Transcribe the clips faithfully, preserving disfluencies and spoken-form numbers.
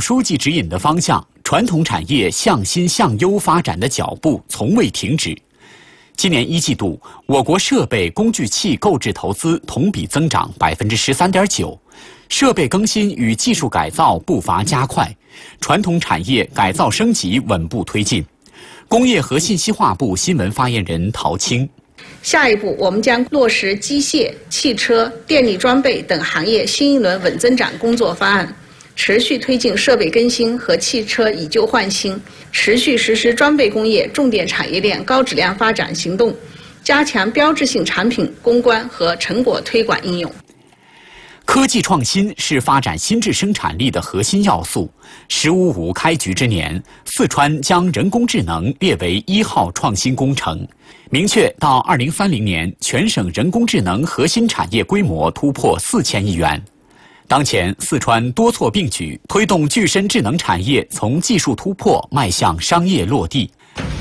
书记指引的方向，传统产业向新向优发展的脚步从未停止。今年一季度，我国设备工具器购置投资同比增长百分之十三点九，设备更新与技术改造步伐加快，传统产业改造升级稳步推进。工业和信息化部新闻发言人陶青。 下一步，我们将落实机械、汽车、电力装备等行业新一轮稳增长工作方案，持续推进设备更新和汽车以旧换新，持续实施装备工业重点产业链高质量发展行动，加强标志性产品攻关和成果推广应用。 科技创新是发展新质生产力的核心要素。十五五开局之年，四川将人工智能列为一号创新工程，明确到二零三零年，全省人工智能核心产业规模突破四千亿元。当前，四川多措并举，推动具身智能产业从技术突破迈向商业落地。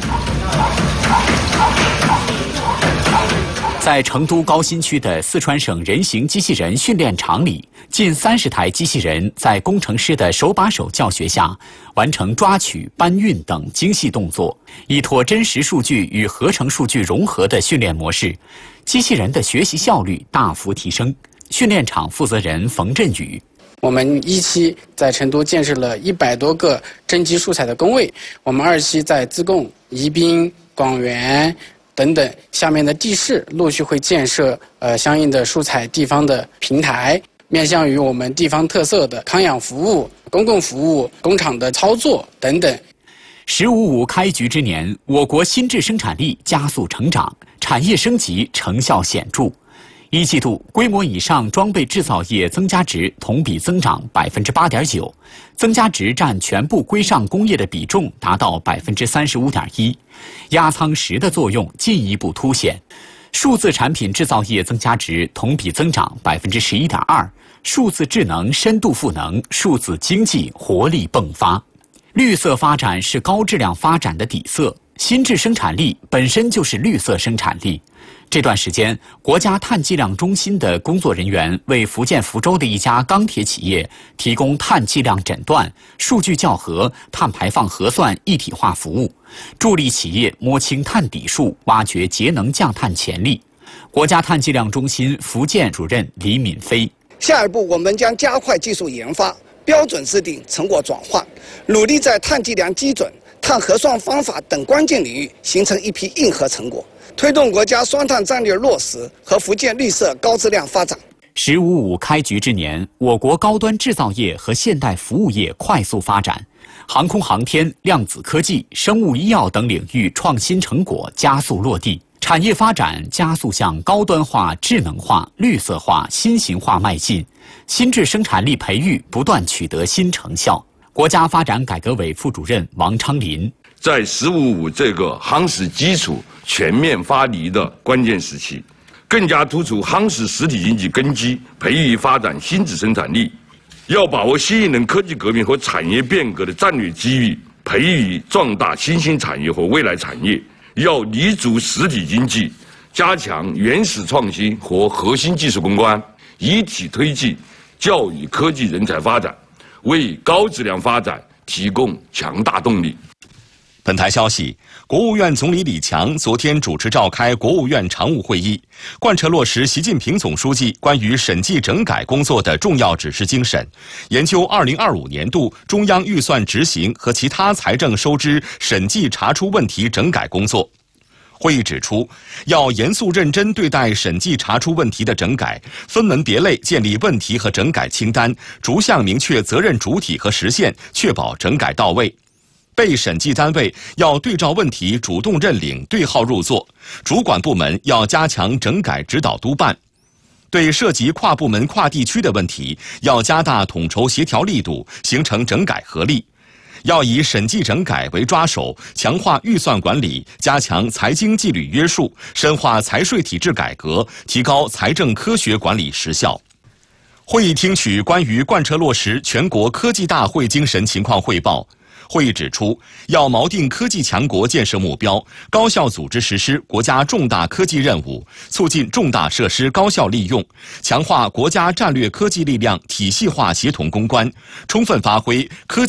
在成都高新区的四川省人形机器人训练场里，近三十台机器人在工程师的手把手教学下，完成抓取、搬运等精细动作。依托真实数据与合成数据融合的训练模式，机器人的学习效率大幅提升。训练场负责人冯振宇： 我们一期在成都建设了一百多个真机素材的工位，我们二期在自贡、宜宾、广元等等下面的地市陆续会建设呃相应的素材地方的平台，面向于我们地方特色的康养服务、公共服务、工厂的操作等等。 十五五开局之年，我国新质生产力加速成长，产业升级成效显著。一季度规模以上装备制造业增加值同比增长百分之八点九，增加值占全部规上工业的比重达到百分之三十五点一，压舱石的作用进一步凸显。数字产品制造业增加值同比增长百分之十一点二，数字智能深度赋能，数字经济活力迸发。绿色发展是高质量发展的底色，新质生产力本身就是绿色生产力。这段时间，国家碳计量中心的工作人员为福建福州的一家钢铁企业提供碳计量诊断、数据校核、碳排放核算一体化服务，助力企业摸清碳底数，挖掘节能降碳潜力。国家碳计量中心福建主任李敏飞： 下一步，我们将加快技术研发、标准制定、成果转换，努力在碳计量基准、碳核算方法等关键领域形成一批硬核成果，推动国家双碳战略落实和福建绿色高质量发展。 十五五开局之年，我国高端制造业和现代服务业快速发展，航空航天、量子科技、生物医药等领域创新成果加速落地，产业发展加速向高端化、智能化、绿色化、新型化迈进，新质生产力培育不断取得新成效。国家发展改革委副主任王昌林： 在“十五五”这个夯实基础全面发力的关键时期，更加突出夯实实体经济根基，培育发展新质生产力。要把握新一轮科技革命和产业变革的战略机遇，培育壮大新兴产业和未来产业。要立足实体经济，加强原始创新和核心技术攻关，一体推进教育科技人才发展，为高质量发展提供强大动力。 本台消息，国务院总理李强昨天主持召开国务院常务会议，贯彻落实习近平总书记关于审计整改工作的重要指示精神，研究二零二五年度中央预算执行和其他财政收支审计查出问题整改工作。会议指出，要严肃认真对待审计查出问题的整改，分门别类建立问题和整改清单，逐项明确责任主体和时限，确保整改到位。被审计单位要对照问题主动认领、对号入座，主管部门要加强整改指导督办。对涉及跨部门、跨地区的问题，要加大统筹协调力度，形成整改合力。要以审计整改为抓手，强化预算管理，加强财经纪律约束，深化财税体制改革，提高财政科学管理实效。会议听取关于贯彻落实全国科技大会精神情况汇报。会议指出，要锚定科技强国建设目标，高效组织实施国家重大科技任务，促进重大设施高效利用，强化国家战略科技力量体系化协同攻关，充分发挥科技